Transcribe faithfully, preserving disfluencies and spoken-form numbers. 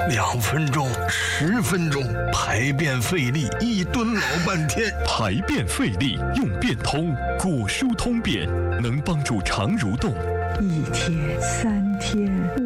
两分钟、十分钟，排便费力，一蹲老半天。 排便费力，用便通，果舒通便，能帮助肠蠕动。 一天、三天、